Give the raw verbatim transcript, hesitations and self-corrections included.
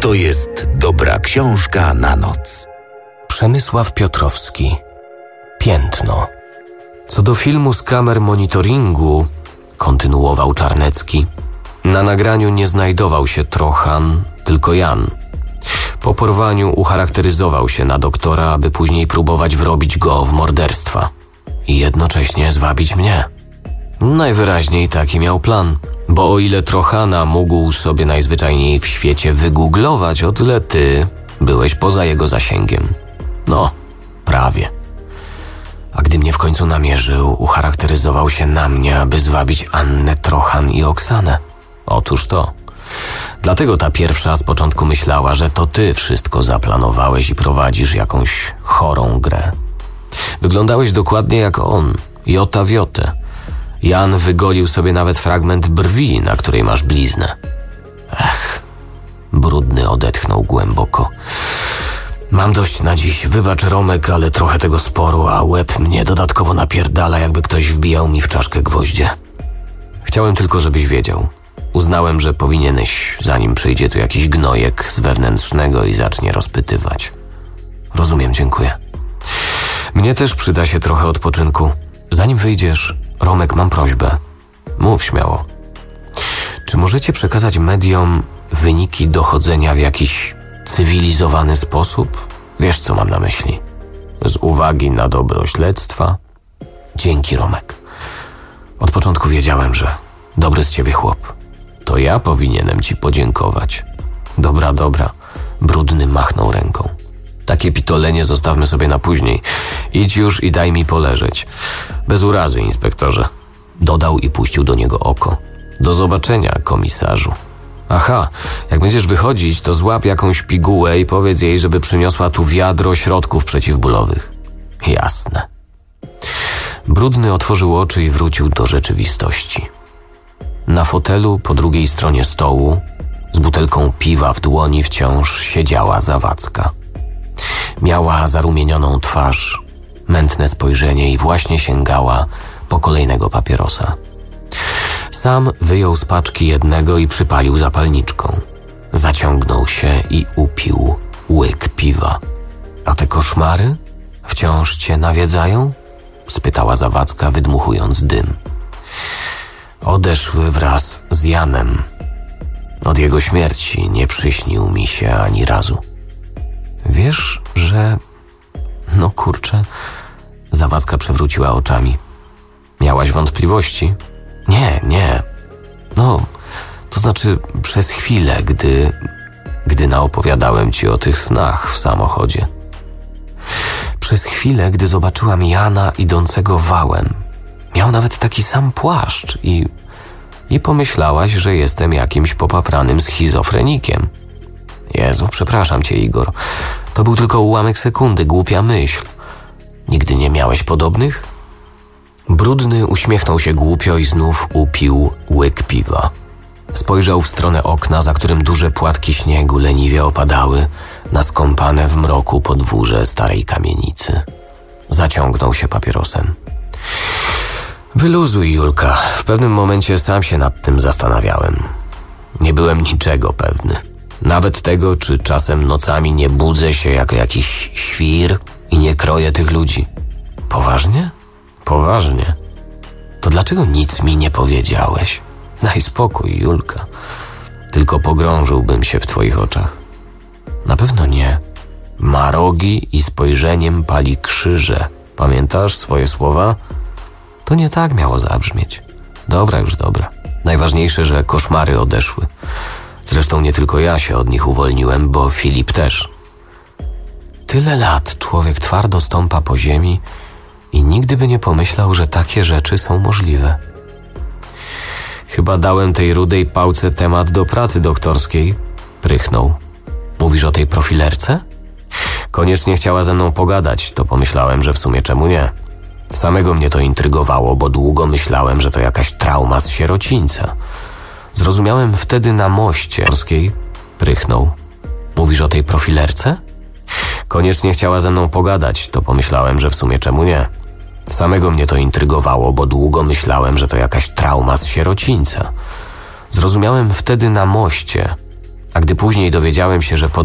to jest dobra książka na noc. Przemysław Piotrowski. Piętno. Co do filmu z kamer monitoringu, kontynuował Czarnecki, na nagraniu nie znajdował się Trochan, tylko Jan. Po porwaniu ucharakteryzował się na doktora, aby później próbować wrobić go w morderstwa i jednocześnie zwabić mnie. Najwyraźniej taki miał plan, bo o ile Trochana mógł sobie najzwyczajniej w świecie wygooglować, o tyle ty byłeś poza jego zasięgiem. No, prawie. A gdy mnie w końcu namierzył, ucharakteryzował się na mnie, aby zwabić Annę, Trochan i Oksanę. Otóż to. Dlatego ta pierwsza z początku myślała, że to ty wszystko zaplanowałeś i prowadzisz jakąś chorą grę. Wyglądałeś dokładnie jak on, jota w jotę. Jan wygolił sobie nawet fragment brwi, na której masz bliznę. Ech, brudny odetchnął głęboko. Mam dość na dziś, wybacz Romek, ale trochę tego sporu, a łeb mnie dodatkowo napierdala, jakby ktoś wbijał mi w czaszkę gwoździe. Chciałem tylko, żebyś wiedział. Uznałem, że powinieneś, zanim przyjdzie tu jakiś gnojek z wewnętrznego i zacznie rozpytywać. Rozumiem, dziękuję. Mnie też przyda się trochę odpoczynku. Zanim wyjdziesz, Romek, mam prośbę. Mów śmiało. Czy możecie przekazać mediom wyniki dochodzenia w jakiś cywilizowany sposób? Wiesz, co mam na myśli. Z uwagi na dobro śledztwa. Dzięki, Romek. Od początku wiedziałem, że dobry z ciebie chłop. To ja powinienem ci podziękować. Dobra, dobra. Brudny machnął ręką. Takie pitolenie zostawmy sobie na później. Idź już i daj mi poleżeć. Bez urazy, inspektorze. Dodał i puścił do niego oko. Do zobaczenia, komisarzu. Aha, jak będziesz wychodzić, to złap jakąś pigułę i powiedz jej, żeby przyniosła tu wiadro środków przeciwbólowych. Jasne. Brudny otworzył oczy i wrócił do rzeczywistości. Na fotelu po drugiej stronie stołu, z butelką piwa w dłoni, wciąż siedziała Zawadzka. Miała zarumienioną twarz, mętne spojrzenie i właśnie sięgała po kolejnego papierosa. Sam wyjął z paczki jednego i przypalił zapalniczką. Zaciągnął się i upił łyk piwa. A te koszmary wciąż cię nawiedzają? Spytała Zawadzka, wydmuchując dym. Odeszły wraz z Janem. Od jego śmierci nie przyśnił mi się ani razu. Wiesz, że... No kurczę... Zawadzka przewróciła oczami. Miałaś wątpliwości? Nie, nie. No, to znaczy przez chwilę, gdy... Gdy naopowiadałem ci o tych snach w samochodzie. Przez chwilę, gdy zobaczyłam Jana idącego wałem. Miał nawet taki sam płaszcz i... I pomyślałaś, że jestem jakimś popapranym schizofrenikiem. Jezu, przepraszam cię, Igor. To był tylko ułamek sekundy, głupia myśl. Nigdy nie miałeś podobnych? Brudny uśmiechnął się głupio i znów upił łyk piwa. Spojrzał w stronę okna, za którym duże płatki śniegu leniwie opadały na skąpane w mroku podwórze starej kamienicy. Zaciągnął się papierosem. Wyluzuj, Julka. W pewnym momencie sam się nad tym zastanawiałem. Nie byłem niczego pewny. Nawet tego, czy czasem nocami nie budzę się jako jakiś świr i nie kroję tych ludzi. Poważnie? Poważnie. To dlaczego nic mi nie powiedziałeś? Daj spokój, Julka. Tylko pogrążyłbym się w twoich oczach. Na pewno nie. Ma rogi i spojrzeniem pali krzyże. Pamiętasz swoje słowa? To nie tak miało zabrzmieć. Dobra, już dobra. Najważniejsze, że koszmary odeszły. Zresztą nie tylko ja się od nich uwolniłem, bo Filip też. Tyle lat człowiek twardo stąpa po ziemi i nigdy by nie pomyślał, że takie rzeczy są możliwe. Chyba dałem tej rudej pałce temat do pracy doktorskiej. Prychnął. Mówisz o tej profilerce? Koniecznie chciała ze mną pogadać, to pomyślałem, że w sumie czemu nie. Samego mnie to intrygowało, bo długo myślałem, że to jakaś trauma z sierocińca. Zrozumiałem wtedy na moście. Prychnął. Mówisz o tej profilerce? Koniecznie chciała ze mną pogadać, to pomyślałem, że w sumie czemu nie. Samego mnie to intrygowało, bo długo myślałem, że to jakaś trauma z sierocińca. Zrozumiałem wtedy na moście, a gdy później Później dowiedziałem się, że